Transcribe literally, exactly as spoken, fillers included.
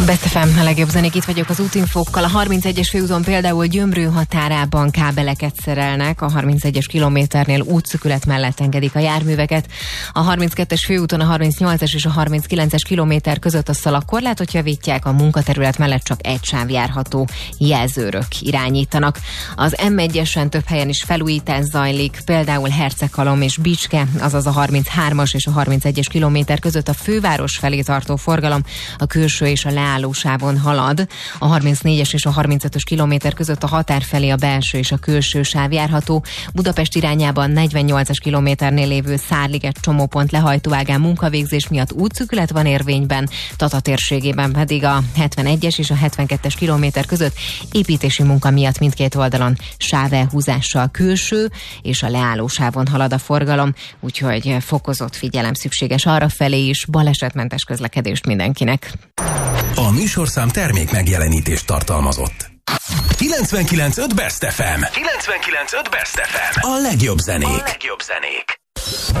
Best ef em, a legjobb zenék, itt vagyok az útinfókkal. A harmincegyes főúton például Gyömrő határában kábeleket szerelnek, a harmincegyes kilométernél útszükület mellett engedik a járműveket. A harminckettes főúton a harmincnyolcas és a harminckilences kilométer között a szalagkorlátot javítják, a munkaterület mellett csak egy sáv járható, jelzőrök irányítanak. Az em egyesen több helyen is felújítás zajlik, például Herceghalom és Bicske, azaz a harminchármas és a harmincegyes kilométer között a főváros felé tartó forgalom a külső és a leállósávon halad. A harmincnégyes és a harmincötös kilométer között a határ felé a belső és a külső sáv járható. Budapest irányában negyvennyolcas kilométernél lévő Szárliget csomópont lehajtóágán munkavégzés miatt útszűkület van érvényben, Tata térségében pedig a hetvenegyes és a hetvenkettes kilométer között építési munka miatt mindkét oldalon sávelhúzással külső és a leállósávon halad a forgalom, úgyhogy fokozott figyelem szükséges arra felé is, balesetmentes közlekedést mindenkinek. A műsorszám termék megjelenítést tartalmazott. kilencvenkilenc pont öt Best ef em. kilencvenkilenc pont öt Best ef em. A legjobb zenék. A legjobb zenék.